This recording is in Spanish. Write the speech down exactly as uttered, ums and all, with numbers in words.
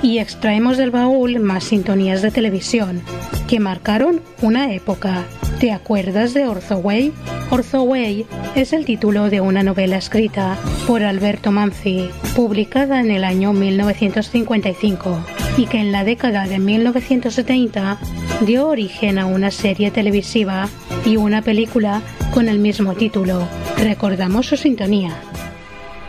y extraemos del baúl más sintonías de televisión que marcaron una época. ¿Te acuerdas de Orzoway? Orzoway es el título de una novela escrita por Alberto Manzi, publicada en el año mil novecientos cincuenta y cinco, y que en la década de mil novecientos setenta dio origen a una serie televisiva y una película con el mismo título. Recordamos su sintonía.